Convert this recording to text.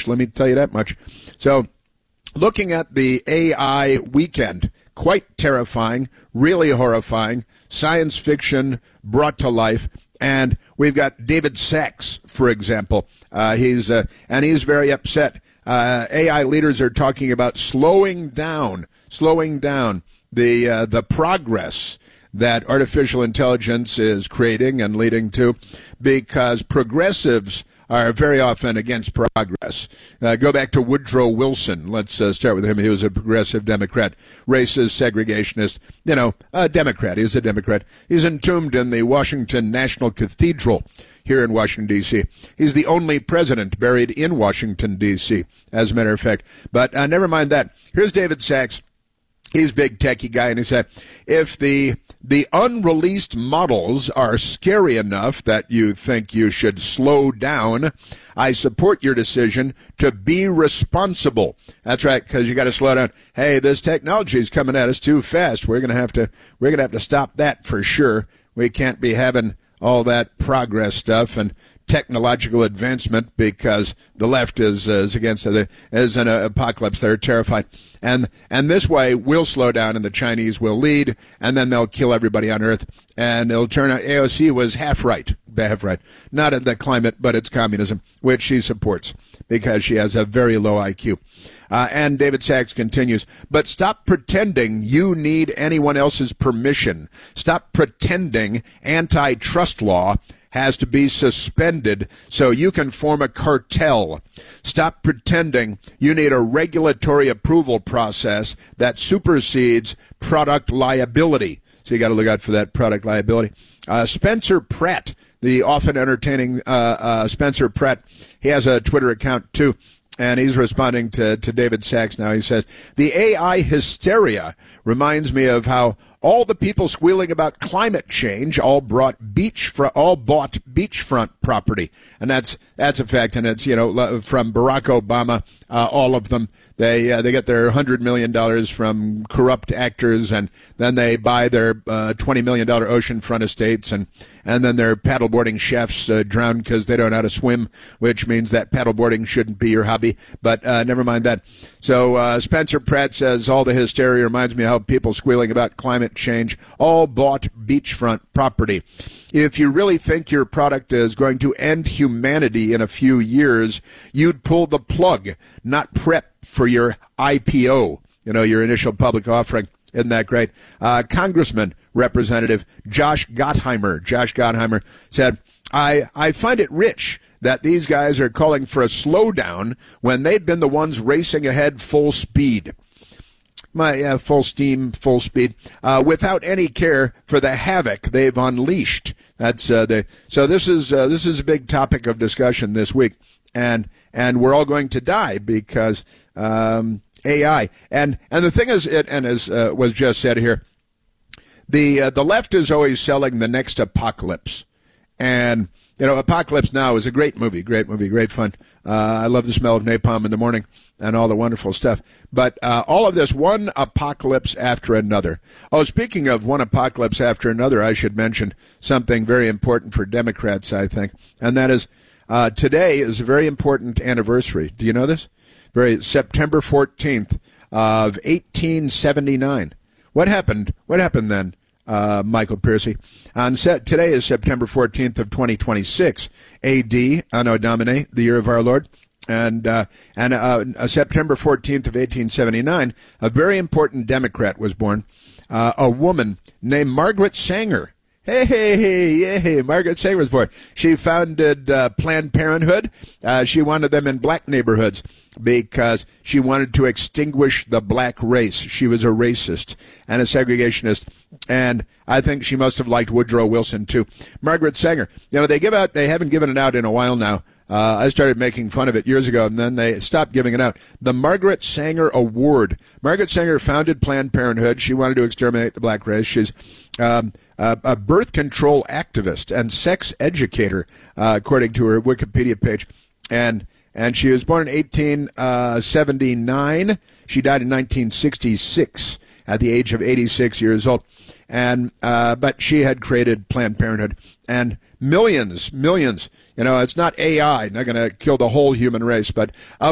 much. Let me tell you that much. So looking at the AI weekend, quite terrifying, really horrifying, science fiction brought to life. And we've got David Sachs, for example. He's very upset. AI leaders are talking about slowing down the progress that artificial intelligence is creating and leading to, because progressives are very often against progress. Go back to Woodrow Wilson. Let's start with him. He was a progressive Democrat, racist, segregationist, a Democrat. He's a Democrat. He's entombed in the Washington National Cathedral here in Washington, D.C. He's the only president buried in Washington, D.C., as a matter of fact. But never mind that. Here's David Sachs. He's a big techie guy, and he said, if the unreleased models are scary enough that you think you should slow down, I support your decision to be responsible. That's right, because you got to slow down. Hey, this technology is coming at us too fast. We're gonna have to stop that for sure. We can't be having all that progress stuff and technological advancement, because the left is against it. As an apocalypse, they're terrified, and this way we'll slow down and the Chinese will lead, and then they'll kill everybody on Earth, and it'll turn out AOC was half right, not at the climate, but it's communism, which she supports because she has a very low IQ. And David Sachs continues, but stop pretending you need anyone else's permission. Stop pretending antitrust law has to be suspended so you can form a cartel. Stop pretending you need a regulatory approval process that supersedes product liability. So you got to look out for that product liability. Spencer Pratt, the often entertaining Spencer Pratt, he has a Twitter account too, and he's responding to David Sachs now. He says, the AI hysteria reminds me of how all the people squealing about climate change all bought beachfront property, and that's a fact. And it's from Barack Obama, all of them. They get their $100 million from corrupt actors, and then they buy their $20 million oceanfront estates, and then their paddleboarding chefs drown because they don't know how to swim, which means that paddleboarding shouldn't be your hobby. But never mind that. So Spencer Pratt says all the hysteria reminds me of how people squealing about climate change all bought beachfront property. If you really think your product is going to end humanity in a few years, you'd pull the plug, not prep for your IPO, your initial public offering. Isn't that great? Congressman Representative Josh Gottheimer said, I find it rich that these guys are calling for a slowdown when they've been the ones racing ahead full speed. Full steam, full speed, without any care for the havoc they've unleashed. That's so this is a big topic of discussion this week, and we're all going to die because AI. And the thing is, as was just said here, the left is always selling the next apocalypse, and Apocalypse Now is a great movie, great fun. I love the smell of napalm in the morning and all the wonderful stuff. But all of this, one apocalypse after another. Oh, speaking of one apocalypse after another, I should mention something very important for Democrats, I think, and that is today is a very important anniversary. Do you know this? September 14th of 1879. What happened then? Michael Piercy. Today is September 14th of 2026, A.D., Anno Domini, the year of our Lord. And September 14th of 1879, a very important Democrat was born, a woman named Margaret Sanger. Hey, Margaret Sanger was born. She founded Planned Parenthood. She wanted them in black neighborhoods because she wanted to extinguish the black race. She was a racist and a segregationist, and I think she must have liked Woodrow Wilson too. Margaret Sanger. They haven't given it out in a while now. I started making fun of it years ago, and then they stopped giving it out. The Margaret Sanger Award. Margaret Sanger founded Planned Parenthood. She wanted to exterminate the black race. She's a birth control activist and sex educator, according to her Wikipedia page. And she was born in 1879. She died in 1966 at the age of 86 years old. But she had created Planned Parenthood, and millions, it's not AI, not going to kill the whole human race, but